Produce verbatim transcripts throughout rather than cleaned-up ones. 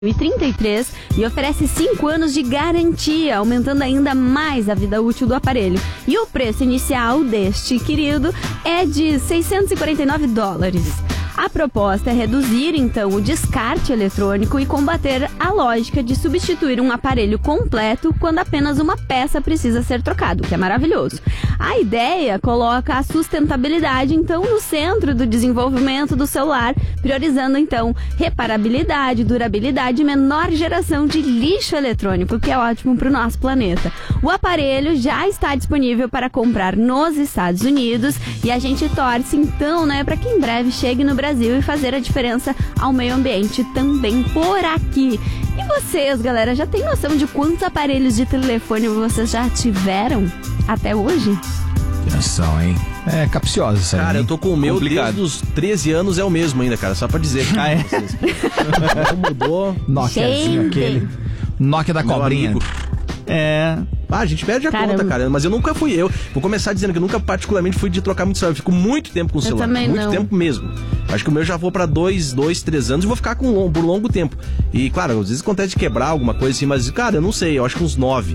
e trinta e três e oferece cinco anos de garantia, aumentando ainda mais a vida útil do aparelho. E o preço inicial deste querido é de seiscentos e quarenta e nove dólares. A proposta é reduzir, então, o descarte eletrônico e combater a lógica de substituir um aparelho completo quando apenas uma peça precisa ser trocada, o que é maravilhoso. A ideia coloca a sustentabilidade, então, no centro do desenvolvimento do celular, priorizando, então, reparabilidade, durabilidade e menor geração de lixo eletrônico, que é ótimo para o nosso planeta. O aparelho já está disponível para comprar nos Estados Unidos e a gente torce, então, né, para que em breve chegue no Brasil e fazer a diferença ao meio ambiente também por aqui. E vocês, galera, já tem noção de quantos aparelhos de telefone vocês já tiveram até hoje? Atenção, hein? É capciosa essa aí. Cara, eu tô com o meu Complicado. desde os treze anos, é o mesmo ainda, cara. Só pra dizer. Ah, é? Não mudou. Nokiazinho aquele. Nokia da Meu cobrinha. amigo. É... Ah, a gente perde a Caramba. conta, cara. Mas eu nunca fui eu. Vou começar dizendo que eu nunca particularmente fui de trocar muito celular. Eu fico muito tempo com o Eu celular. também muito não. tempo mesmo. Acho que o meu já vou pra dois, dois, três anos e vou ficar com longo, por longo tempo. E, claro, às vezes acontece de quebrar alguma coisa assim, mas, cara, eu não sei. Eu acho que uns nove.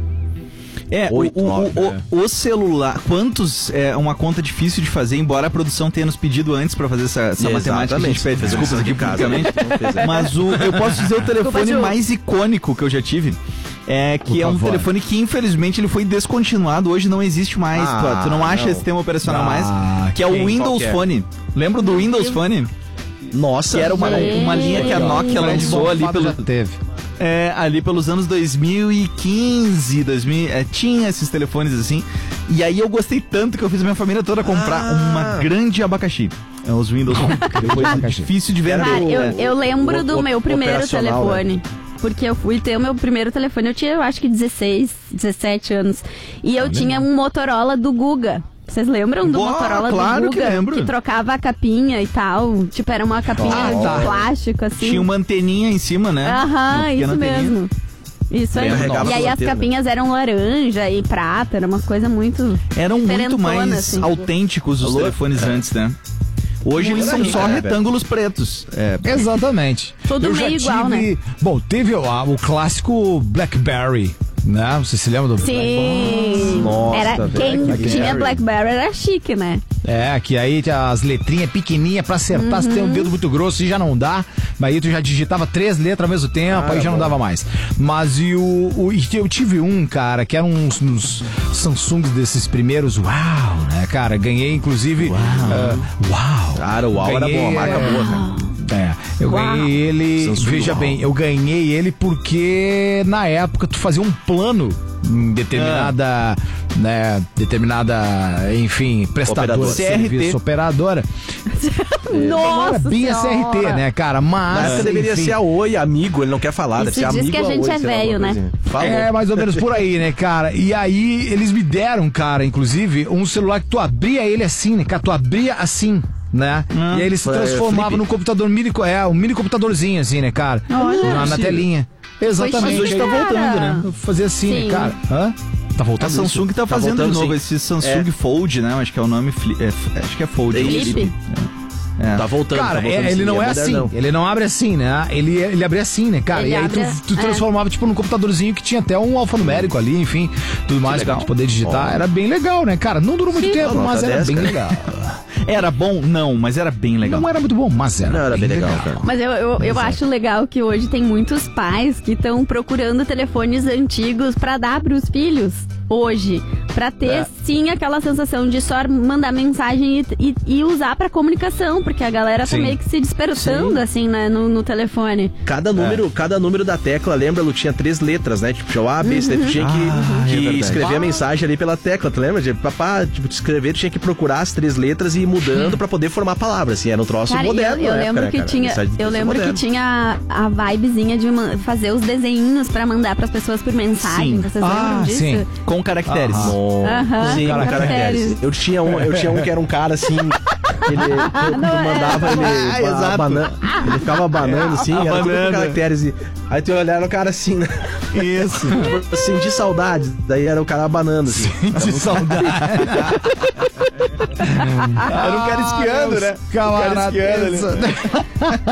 É, Oito, o, o, nove, o, né? o celular, quantos é uma conta difícil de fazer, embora a produção tenha nos pedido antes pra fazer essa, essa matemática, a gente pede Fez desculpas lição aqui de casa, publicamente, não fez, é. mas o, eu posso dizer o telefone Ju. mais icônico que eu já tive, é que Por é um favor. telefone que infelizmente ele foi descontinuado, hoje não existe mais, Ah, tu, tu não acha não. sistema operacional Ah, mais, que é quem? o Windows Qual que é? Phone. Lembra do Windows Phone? Nossa. Que era uma, uma linha que a Nokia Grande lançou ali bofado pelo... já teve. É, ali pelos anos dois mil e quinze, dois mil, é, tinha esses telefones assim. E aí eu gostei tanto que eu fiz a minha família toda comprar Ah. uma grande abacaxi. É os Windows. Depois é abacaxi. difícil de vender. Cara, eu, eu lembro o- do o- meu primeiro operacional, telefone. Porque eu fui ter o meu primeiro telefone, eu tinha, eu acho que dezesseis, dezessete anos. E eu tinha um Motorola do Guga. Vocês lembram do Boa, Motorola claro do que Guga? lembro. trocava a capinha e tal. Tipo, era uma capinha Ah, de tá. plástico, assim. Tinha uma anteninha em cima, né? Aham, Uma pequena isso anteninha. mesmo. Isso aí. Carregava E aí pela as antena. capinhas eram laranja e prata, era uma coisa muito... Eram muito diferentona, mais assim. autênticos os Alô? telefones antes, né? Hoje eles são Muito só rico, né, retângulos pretos. É, Exatamente. Tudo Eu meio já igual, tive... né? Bom, teve o, a- o clássico BlackBerry, né? Você se lembra do Sim. Nossa, era, velho, quem Blackberry. tinha Blackberry era chique, né? É, que aí as letrinhas pequenininhas pra acertar, se tem um dedo muito grosso e já não dá. Mas aí tu já digitava três letras ao mesmo tempo, aí já não dava mais. Mas e o, o e eu tive um, cara, que era uns, uns Samsung desses primeiros, uau, né, cara? Ganhei, inclusive. Uau. uau. Cara, o Uau era Ganhei, bom, a marca é, boa, cara. É, eu Uau. ganhei ele, Samsung veja Uau. bem, eu ganhei ele porque na época tu fazia um plano em determinada, né, determinada, enfim, prestadora Operadora. de serviço, C R T. operadora. Não era Nossa bem a C R T, Senhora. né, cara, Na mas, época deveria enfim, ser a Oi, amigo, ele não quer falar, deve Isso ser diz amigo que a gente Oi, é sei lá, velho, alguma né? coisinha. Falou. é mais ou menos por aí, né, cara? E aí eles me deram, cara, inclusive, um celular que tu abria ele assim, né, cara? Tu abria assim, né? Ah, e aí ele se é, transformava flip. num computador mini, é, um mini computadorzinho assim, né, cara? Olha. na, na telinha. Exatamente. chique, hoje tá cara. voltando, né? Eu fazia assim, Sim. né, cara? Hã? Tá A voltando Samsung isso? tá fazendo voltando, de novo sim. esse Samsung É. Fold, né? Acho que é o nome. fli- é, f- acho que é Fold. Flip. Flip. É. Tá voltando, Cara, tá voltando é, ele sim, não é, assim, modernão. ele não abre assim, né? Ele, ele abre assim, né, cara? Ele e aí tu, abre- tu é. transformava, tipo, num computadorzinho que tinha até um alfanumérico ali, enfim, tudo mais pra legal. tu poder digitar. Ó. Era bem legal, né, cara? Não durou muito tempo, Nota mas era dez, bem cara. legal. Era bom? Não, mas era bem legal. Não era muito bom, mas era, Não, era bem legal, cara. Mas eu, eu, eu acho legal que hoje tem muitos pais que estão procurando telefones antigos pra dar pros filhos. Hoje, pra ter É. sim aquela sensação de só mandar mensagem e, e, e usar pra comunicação, porque a galera Sim. tá meio que se dispersando assim, né, no, no telefone. Cada número, cada número da tecla, lembra, Lu, tinha três letras, né? Tipo, tinha o A, B, C, tu tinha que, Ah, que é verdade. escrever a mensagem ali pela tecla, tu lembra? De, papá, tipo, de escrever, tu tinha que procurar as três letras e ir mudando pra poder formar a palavra, assim, era um troço Cara, moderno, eu, eu na lembro época, que né, cara? tinha, Mensagem de eu texto lembro moderno. que tinha a vibezinha de man- fazer os desenhinhos pra mandar pras pessoas por mensagem. Sim. Vocês Ah, lembram disso? sim. Com caracteres. Aham. Aham, Sim, com com caracteres. caracteres. Eu tinha um, eu tinha um que era um cara assim, ele tu, tu mandava ele, Ah, ba- exato. bana- ele ficava banando assim, era tudo com Abanando. caracteres. E, aí tu olhava o cara assim, né? Isso. Tipo, sentir saudade, daí era o cara abanando assim. De saudade. Era um cara esquiando, né? Um cara Camarada. esquiando ali.